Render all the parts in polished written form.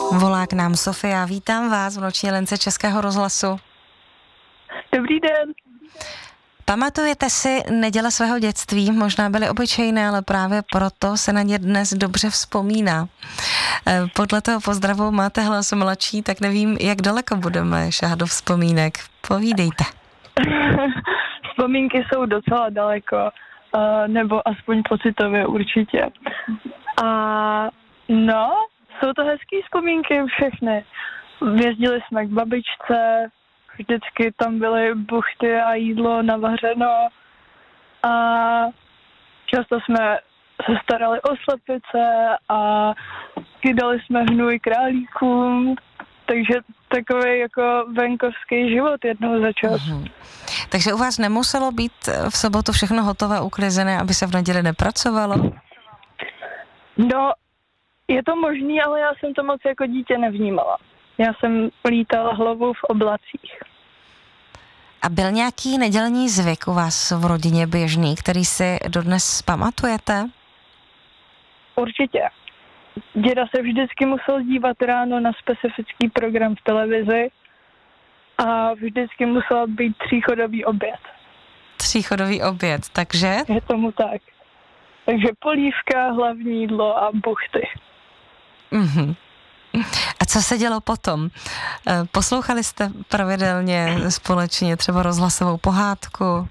Volá k nám Sofia. Vítám vás v noční lince Českého rozhlasu. Dobrý den. Pamatujete si neděle svého dětství? Možná byly obyčejné, ale právě proto se na ně dnes dobře vzpomíná. Podle toho pozdravu máte hlas mladší, tak nevím, jak daleko budeme šahat do vzpomínek. Povídejte. Vzpomínky jsou docela daleko, nebo aspoň pocitově určitě. A no, jsou to hezký vzpomínky všechny. Jezdili jsme k babičce, vždycky tam byly buchty a jídlo navařeno a často jsme se starali o slepice a kydali jsme hnůj králíkům, takže takový jako venkovský život jednou za čas. Takže u vás nemuselo být v sobotu všechno hotové, uklizené, aby se v neděli nepracovalo? No, je to možný, ale já jsem to moc jako dítě nevnímala. Já jsem lítala hlavou v oblacích. A byl nějaký nedělní zvyk u vás v rodině běžný, který si dodnes pamatujete? Určitě. Děda se vždycky musel dívat ráno na specifický program v televizi a vždycky musel být tříchodový oběd. Tříchodový oběd, takže? Je tomu tak. Takže polívka, hlavní jídlo a buchty. Mhm. A co se dělo potom? Poslouchali jste pravidelně společně třeba rozhlasovou pohádku?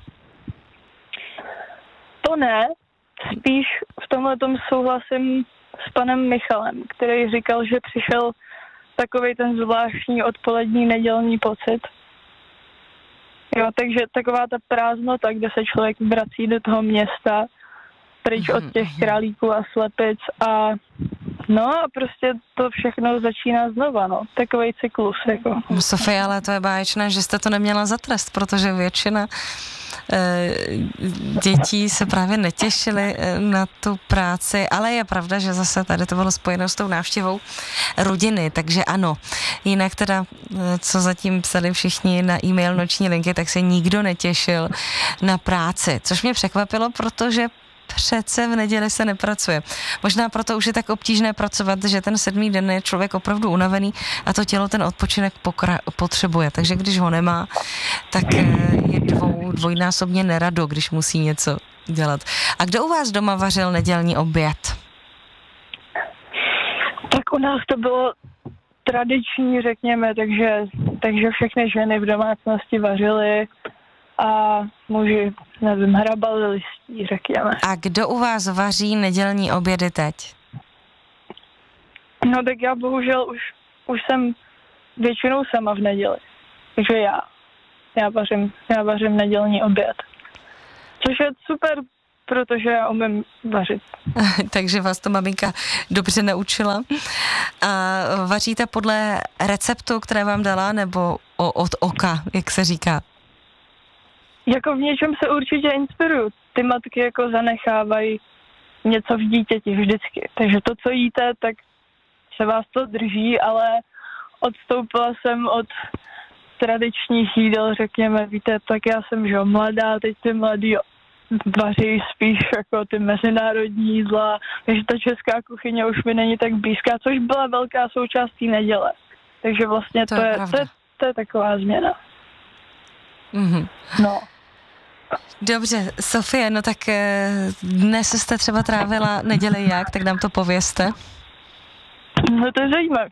To ne, spíš v tomhletom souhlasím s panem Michalem, který říkal, že přišel takovej ten zvláštní odpolední nedělní pocit. Jo, takže taková ta prázdnota, kde se člověk vrací do toho města, pryč od těch králíků a slepic a no a prostě to všechno začíná znova, no. Takovej cyklus, jako. Sofie, ale to je báječné, že jste to neměla za trest, protože většina dětí se právě netěšily na tu práci, ale je pravda, že zase tady to bylo spojeno s tou návštěvou rodiny, takže ano. Jinak teda, co zatím psali všichni na e-mail Noční linky, tak se nikdo netěšil na práci, což mě překvapilo, protože přece v neděli se nepracuje. Možná proto už je tak obtížné pracovat, že ten 7. den je člověk opravdu unavený a to tělo ten odpočinek potřebuje. Takže když ho nemá, tak je dvojnásobně nerado, když musí něco dělat. A kdo u vás doma vařil nedělní oběd? Tak u nás to bylo tradiční, řekněme, takže všechny ženy v domácnosti vařily a muži, nevím, hrabali listí, řekněme. A kdo u vás vaří nedělní obědy teď? No tak já bohužel už jsem většinou sama v neděli. Takže já vařím nedělní oběd. Což je super, protože já umím vařit. Takže vás to maminka dobře naučila. A vaříte podle receptu, které vám dala, nebo od oka, jak se říká? Jako v něčem se určitě inspiruju. Ty matky jako zanechávají něco v dítěti vždycky. Takže to, co jíte, tak se vás to drží, ale odstoupila jsem od tradičních jídel, řekněme, víte, tak já jsem, že mladá, teď ty mladí vaří spíš jako ty mezinárodní jídla, takže ta česká kuchyně už mi není tak blízká, což byla velká součást té neděle. Takže vlastně to je taková změna. Mhm. No. Dobře, Sofie, no tak dnes jste třeba trávila neděli jak, tak nám to povězte. No to je zajímavé.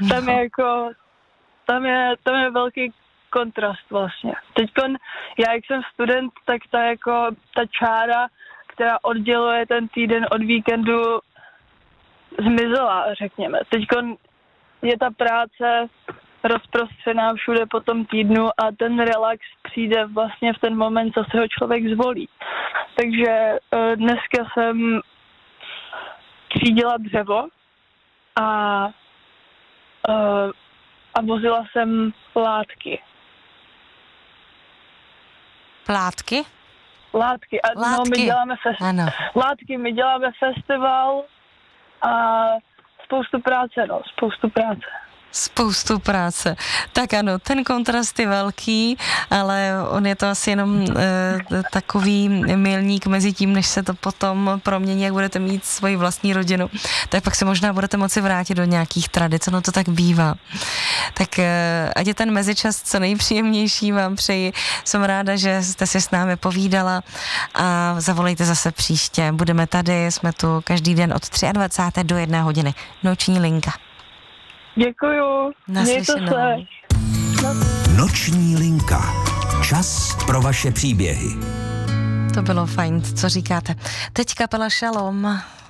Tam je velký kontrast vlastně. Teďkon, já jak jsem student, tak ta čára, která odděluje ten týden od víkendu, zmizela, řekněme. Teďkon je ta práce rozprostřená všude po tom týdnu a ten relax přijde vlastně v ten moment, co se ho člověk zvolí. Takže dneska jsem třídila dřevo a vozila jsem látky. Plátky? Látky. No, my děláme látky, my děláme festival a spoustu práce. Spoustu práce. Tak ano, ten kontrast je velký, ale on je to asi jenom takový milník mezi tím, než se to potom promění, jak budete mít svoji vlastní rodinu. Tak pak se možná budete moci vrátit do nějakých tradic, no to tak bývá. Tak ať je ten mezičas co nejpříjemnější, vám přeji. Jsem ráda, že jste si s námi povídala a zavolejte zase příště. Budeme tady, jsme tu každý den od 23. do 1 hodiny. Noční linka. Děkuju. Naslyšenou. Noční linka. Čas pro vaše příběhy. To bylo fajn, co říkáte. Teď kapela Šalom.